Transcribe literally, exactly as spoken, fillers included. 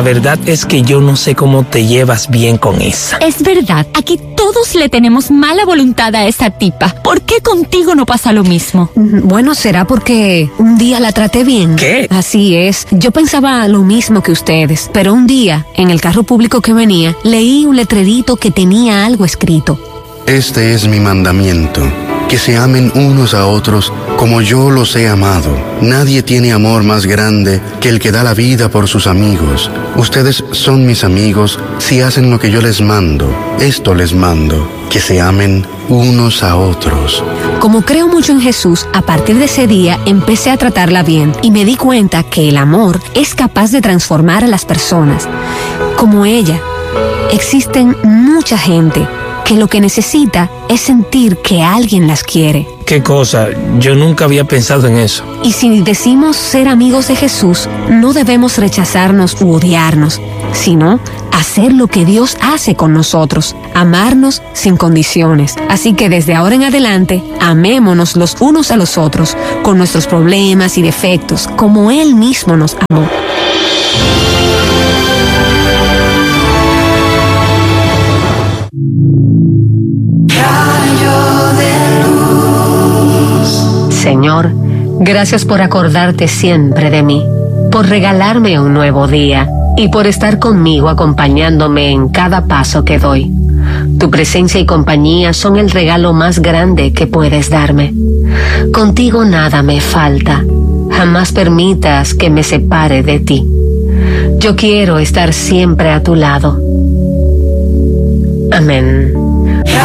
La verdad es que yo no sé cómo te llevas bien con esa. Es verdad, aquí todos le tenemos mala voluntad a esa tipa. ¿Por qué contigo no pasa lo mismo? Bueno, será porque un día la traté bien. ¿Qué? Así es. Yo pensaba lo mismo que ustedes, pero un día, en el carro público que venía, leí un letrerito que tenía algo escrito. Este es mi mandamiento, que se amen unos a otros como yo los he amado. Nadie tiene amor más grande que el que da la vida por sus amigos. Ustedes son mis amigos si hacen lo que yo les mando. Esto les mando, que se amen unos a otros. Como creo mucho en Jesús, a partir de ese día empecé a tratarla bien y me di cuenta que el amor es capaz de transformar a las personas. Como ella, existen mucha gente que lo que necesita es sentir que alguien las quiere. ¿Qué cosa? Yo nunca había pensado en eso. Y si decimos ser amigos de Jesús, no debemos rechazarnos u odiarnos, sino hacer lo que Dios hace con nosotros, amarnos sin condiciones. Así que desde ahora en adelante, amémonos los unos a los otros, con nuestros problemas y defectos, como Él mismo nos amó. Señor, gracias por acordarte siempre de mí, por regalarme un nuevo día y por estar conmigo acompañándome en cada paso que doy. Tu presencia y compañía son el regalo más grande que puedes darme. Contigo nada me falta. Jamás permitas que me separe de ti. Yo quiero estar siempre a tu lado. Amén.